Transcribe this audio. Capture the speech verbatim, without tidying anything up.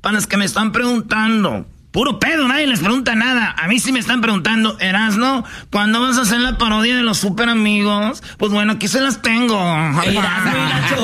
para los que me están preguntando. Puro pedo, nadie les pregunta nada. A mí sí me están preguntando, Erasno, ¿cuándo vas a hacer la parodia de los super amigos? Pues bueno, aquí se las tengo.